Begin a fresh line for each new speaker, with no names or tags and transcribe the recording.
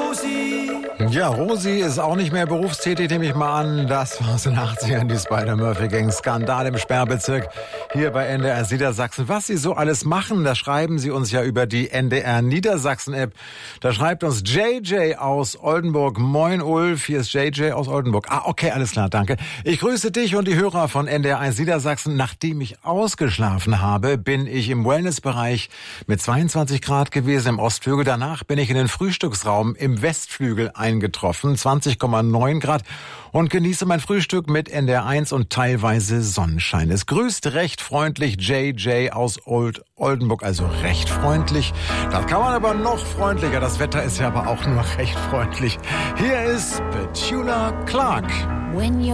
Ja, Rosi ist auch nicht mehr berufstätig, nehme ich mal an. Das war aus den 80ern, die Spider-Murphy-Gang. Skandal im Sperrbezirk hier bei NDR Niedersachsen. Was sie so alles machen, das schreiben sie uns ja über die NDR Niedersachsen-App. Da schreibt uns JJ aus Oldenburg. Moin Ulf, hier ist JJ aus Oldenburg. Okay, alles klar, danke. Ich grüße dich und die Hörer von NDR Niedersachsen. Nachdem ich ausgeschlafen habe, bin ich im Wellnessbereich mit 22 Grad gewesen im Ostflügel. Danach bin ich in den Frühstücksraum im Westflügel eingetroffen, 20,9 Grad, und genieße mein Frühstück mit NDR 1 und teilweise Sonnenschein. Es grüßt recht freundlich JJ aus Oldenburg, also recht freundlich. Das kann man aber noch freundlicher. Das Wetter ist ja aber auch nur recht freundlich. Hier ist Petula Clark.